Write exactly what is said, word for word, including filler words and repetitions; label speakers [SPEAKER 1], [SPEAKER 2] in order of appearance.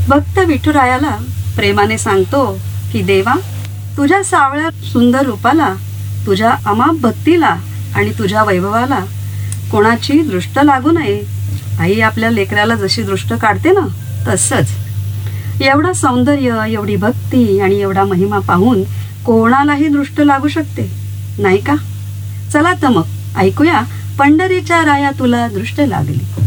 [SPEAKER 1] भक्त विठुरायाला प्रेमाने सांगतो की देवा, तुझ्या सावळ्या सुंदर रूपाला, तुझ्या अमाप भक्तीला आणि तुझ्या वैभवाला कोणाची दृष्ट लागू नये. आई आपल्या लेकराला जशी दृष्ट काढते ना, तसंच एवढं सौंदर्य, एवढी भक्ती आणि एवढा महिमा पाहून कोणालाही दृष्ट लागू शकते, नाही का? चला तर मग ऐकूया, पंढरीच्या राया तुला दृष्ट लागली.